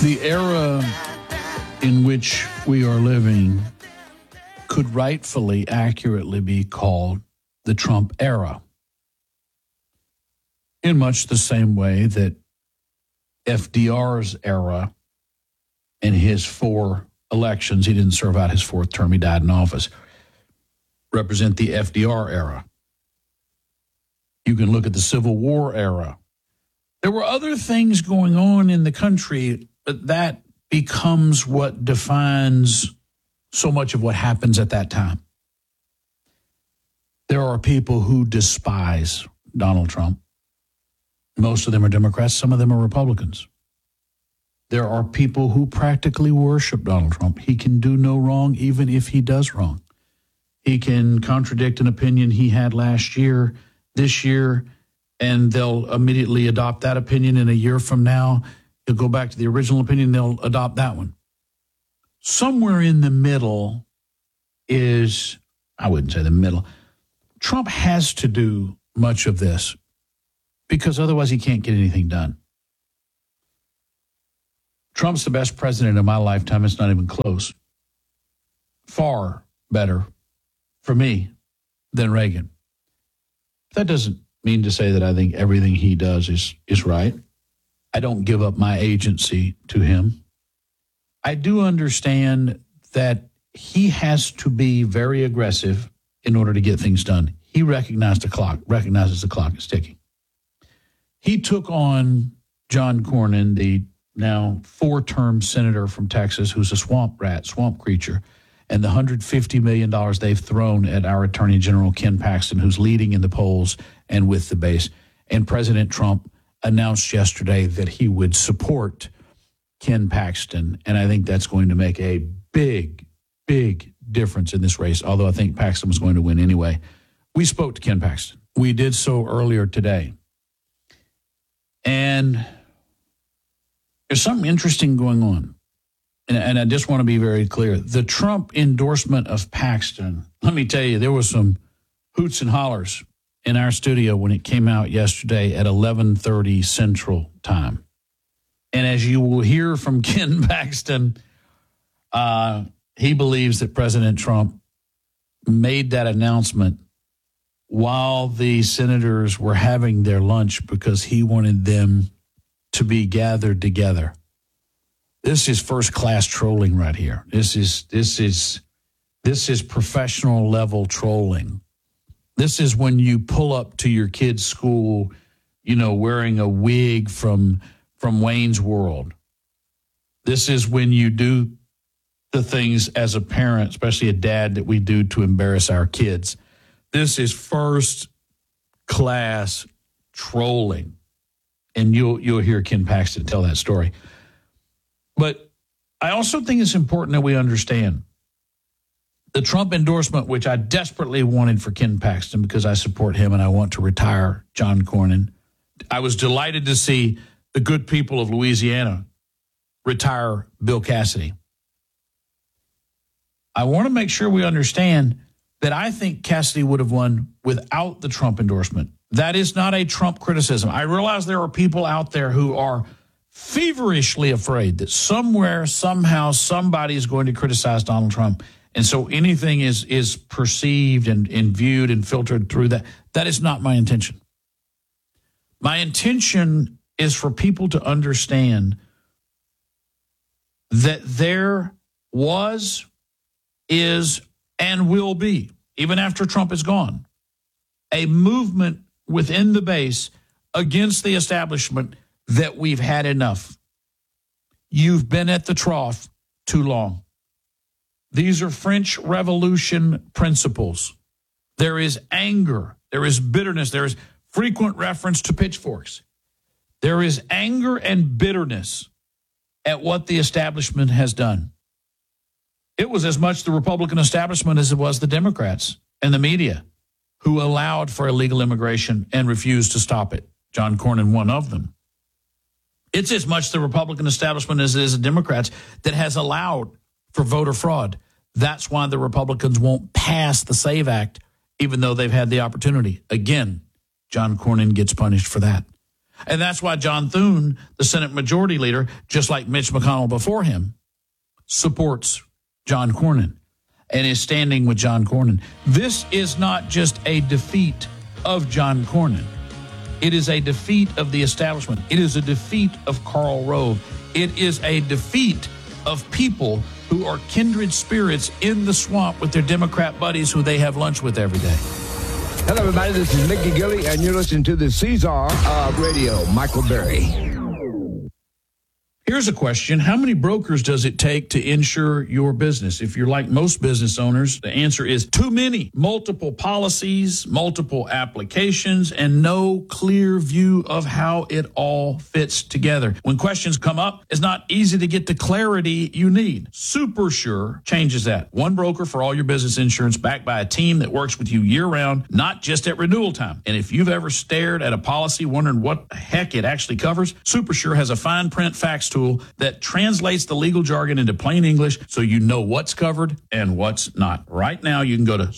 The era in which we are living could rightfully, accurately be called the Trump era. In much the same way that FDR's era and his 4 elections, he didn't serve out his 4th term, he died in office, represent the FDR era. You can look at the Civil War era. There were other things going on in the country, but that becomes what defines so much of what happens at that time. There are people who despise Donald Trump. Most of them are Democrats. Some of them are Republicans. There are people who practically worship Donald Trump. He can do no wrong, even if he does wrong. He can contradict an opinion he had last year, this year, and they'll immediately adopt that opinion. In a year from now, he'll go back to the original opinion, they'll adopt that one. Somewhere in the middle is, I wouldn't say the middle, Trump has to do much of this because otherwise he can't get anything done. Trump's the best president of my lifetime. It's not even close. Far better for me than Reagan. That doesn't mean to say that I think everything he does is right. I don't give up my agency to him. I do understand that he has to be very aggressive in order to get things done. He recognizes the clock is ticking. He took on John Cornyn, the now 4-term senator from Texas, who's a swamp rat, swamp creature, and the $150 million they've thrown at our Attorney General, Ken Paxton, who's leading in the polls and with the base. And President Trump announced yesterday that he would support Ken Paxton, and I think that's going to make a big, big difference in this race, although I think Paxton was going to win anyway. We spoke to Ken Paxton. We did so earlier today. And there's something interesting going on. And I just want to be very clear. The Trump endorsement of Paxton, let me tell you, there was some hoots and hollers in our studio when it came out yesterday at 11:30 Central Time. And as you will hear from Ken Paxton, he believes that President Trump made that announcement while the senators were having their lunch because he wanted them to be gathered together. This is first-class trolling right here. This is professional level trolling. This is when you pull up to your kid's school, wearing a wig from Wayne's World. This is when you do the things as a parent, especially a dad, that we do to embarrass our kids. This is first-class trolling. And you'll hear Ken Paxton tell that story. But I also think it's important that we understand the Trump endorsement, which I desperately wanted for Ken Paxton because I support him and I want to retire John Cornyn. I was delighted to see the good people of Louisiana retire Bill Cassidy. I want to make sure we understand that I think Cassidy would have won without the Trump endorsement. That is not a Trump criticism. I realize there are people out there who are feverishly afraid that somewhere, somehow, somebody is going to criticize Donald Trump. And so anything is perceived and viewed and filtered through that. That is not my intention. My intention is for people to understand that there was, is, and will be, even after Trump is gone, a movement within the base against the establishment that we've had enough. You've been at the trough too long. These are French Revolution principles. There is anger. There is bitterness. There is frequent reference to pitchforks. There is anger and bitterness at what the establishment has done. It was as much the Republican establishment as it was the Democrats and the media who allowed for illegal immigration and refused to stop it. John Cornyn, one of them. It's as much the Republican establishment as it is the Democrats that has allowed for voter fraud. That's why the Republicans won't pass the SAVE Act, even though they've had the opportunity. Again, John Cornyn gets punished for that. And that's why John Thune, the Senate Majority Leader, just like Mitch McConnell before him, supports John Cornyn and is standing with John Cornyn. This is not just a defeat of John Cornyn. It is a defeat of the establishment. It is a defeat of Karl Rove. It is a defeat of people who are kindred spirits in the swamp with their Democrat buddies who they have lunch with every day. Hello, everybody. This is Mickey Gilly, and you're listening to the Caesar of Radio, Michael Berry. Here's a question. How many brokers does it take to insure your business? If you're like most business owners, the answer is too many. Multiple policies, multiple applications, and no clear view of how it all fits together. When questions come up, it's not easy to get the clarity you need. SuperSure changes that. One broker for all your business insurance, backed by a team that works with you year-round, not just at renewal time. And if you've ever stared at a policy wondering what the heck it actually covers, SuperSure has a fine print fax tool that translates the legal jargon into plain English so you know what's covered and what's not. Right now, you can go to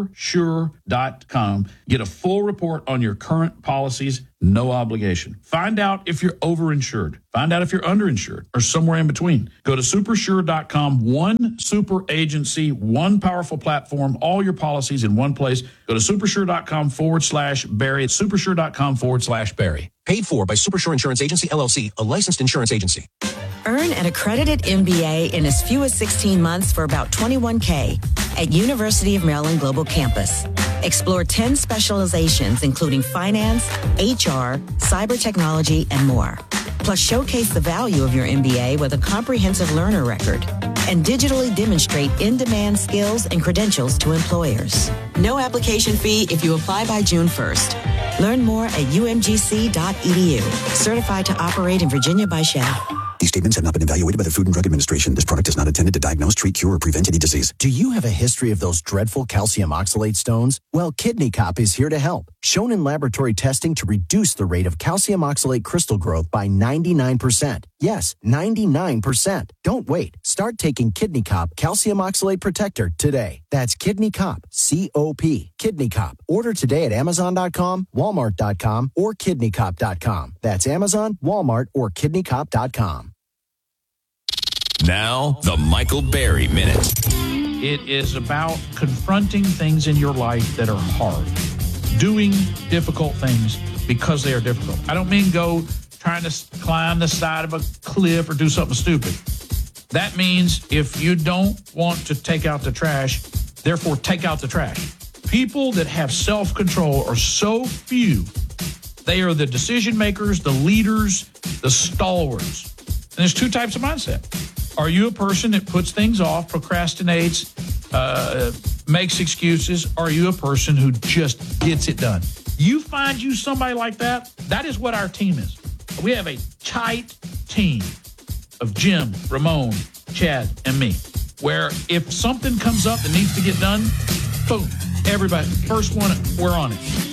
supersure.com, get a full report on your current policies, no obligation. Find out if you're overinsured. Find out if you're underinsured or somewhere in between. Go to supersure.com, one super agency, one powerful platform, all your policies in one place. Go to supersure.com/Barry. It's supersure.com/Barry. Paid for by Supersure Insurance Agency, LLC, a licensed insurance agency. Earn an accredited MBA in as few as 16 months for about $21K at University of Maryland Global Campus. Explore 10 specializations, including finance, HR, cyber technology, and more. Plus, showcase the value of your MBA with a comprehensive learner record and digitally demonstrate in-demand skills and credentials to employers. No application fee if you apply by June 1st. Learn more at umgc.edu. Certified to operate in Virginia by Shell. These statements have not been evaluated by the Food and Drug Administration. This product is not intended to diagnose, treat, cure, or prevent any disease. Do you have a history of those dreadful calcium oxalate stones? Well, Kidney Cop is here to help. Shown in laboratory testing to reduce the rate of calcium oxalate crystal growth by 99%. Yes, 99%. Don't wait. Start taking Kidney Cop Calcium Oxalate Protector today. That's Kidney Cop, C-O-P, Kidney Cop. Order today at Amazon.com, Walmart.com, or KidneyCop.com. That's Amazon, Walmart, or KidneyCop.com. Now, the Michael Berry Minute. It is about confronting things in your life that are hard, doing difficult things because they are difficult. I don't mean go trying to climb the side of a cliff or do something stupid. That means if you don't want to take out the trash, therefore take out the trash. People that have self-control are so few. They are the decision makers, the leaders, the stalwarts. And there's two types of mindset. Are you a person that puts things off, procrastinates, makes excuses? Or are you a person who just gets it done? You find you somebody like that, that is what our team is. We have a tight team of Jim, Ramon, Chad, and me, where if something comes up that needs to get done, boom, everybody, first one, we're on it.